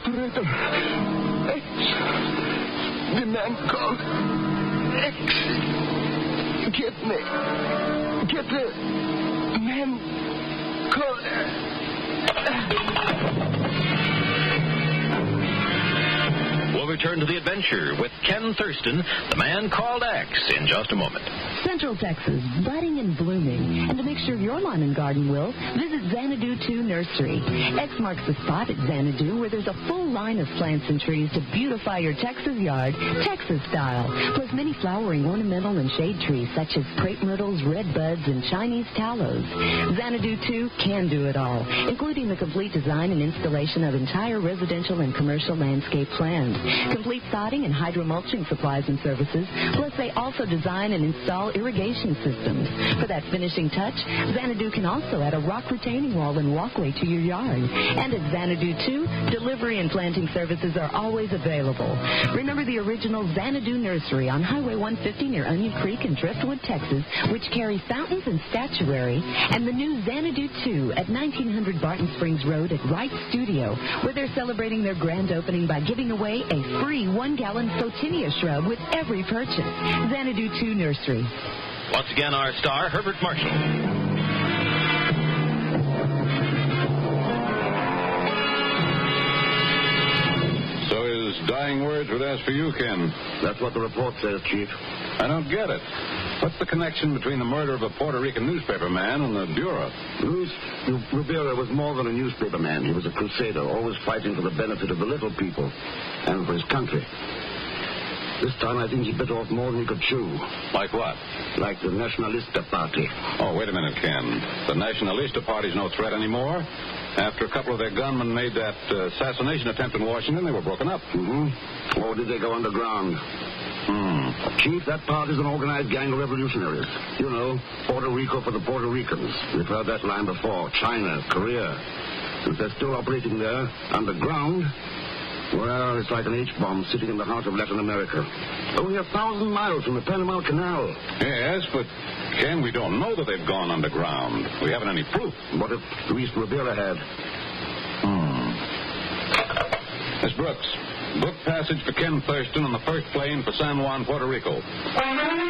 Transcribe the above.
operator. X. The man called X. Get me. Get the man called We'll return to the adventure with Ken Thurston, the man called X, in just a moment. Central Texas, budding and blooming. And to make sure your lawn and garden will, visit Xanadu 2 Nursery. X marks the spot at Xanadu where there's a full line of plants and trees to beautify your Texas yard, Texas style. Plus many flowering ornamental and shade trees such as crepe myrtles, red buds, and Chinese tallows. Xanadu 2 can do it all, including the complete design and installation of entire residential and commercial landscape plans, complete sodding and hydromulching supplies and services. Plus they also design and install irrigation systems. For that finishing touch, Xanadu can also add a rock retaining wall and walkway to your yard. And at Xanadu 2, delivery and planting services are always available. Remember the original Xanadu Nursery on Highway 150 near Onion Creek in Driftwood, Texas, which carries fountains and statuary, and the new Xanadu 2 at 1900 Barton Springs Road at Wright Studio, where they're celebrating their grand opening by giving away a free 1-gallon Photinia shrub with every purchase. Xanadu 2 Nursery. Once again, our star, Herbert Marshall. So his dying words were as for you, Ken. That's what the report says, Chief. I don't get it. What's the connection between the murder of a Puerto Rican newspaper man and the Bureau? Luis Rivera was more than a newspaper man. He was a crusader, always fighting for the benefit of the little people and for his country. This time, I think he bit off more than he could chew. Like what? Like the Nacionalista Party. Oh, wait a minute, Ken. The Nacionalista Party's no threat anymore. After a couple of their gunmen made that assassination attempt in Washington, they were broken up. Mm-hmm. Or did they go underground? Chief, that party's an organized gang of revolutionaries. You know, Puerto Rico for the Puerto Ricans. We've heard that line before. China, Korea. Since they're still operating there, underground, well, it's like an H-bomb sitting in the heart of Latin America. Only 1,000 miles from the Panama Canal. Yes, but, Ken, we don't know that they've gone underground. We haven't any proof. What if Luis Rivera had? Miss Brooks, book passage for Ken Thurston on the first plane for San Juan, Puerto Rico.